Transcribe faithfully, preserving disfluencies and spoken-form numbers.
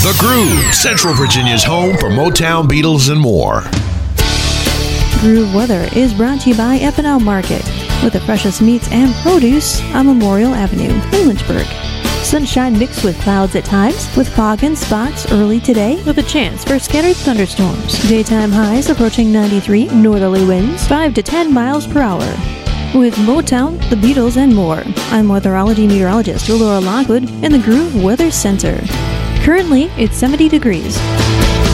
The Groove, Central Virginia's home for Motown, Beatles, and more. Groove Weather is brought to you by Epinow Market, with the freshest meats and produce on Memorial Avenue in Lynchburg. Sunshine mixed with clouds at times, with fog and spots early today, with a chance for scattered thunderstorms. Daytime highs approaching ninety-three, northerly winds five to ten miles per hour. With Motown, the Beatles, and more, I'm weatherology meteorologist Laura Lockwood in the Groove Weather Center. Currently, it's seventy degrees.